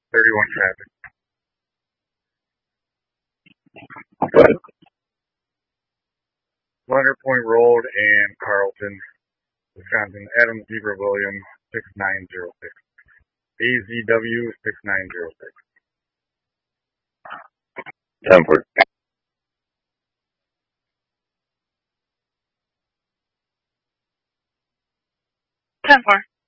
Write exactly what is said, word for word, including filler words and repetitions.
thirty-one traffic. Leonard Point Road and Carlton, Wisconsin. Adam Zebra Williams, six nine zero six. A Z W six nine zero six. ten four. ten four.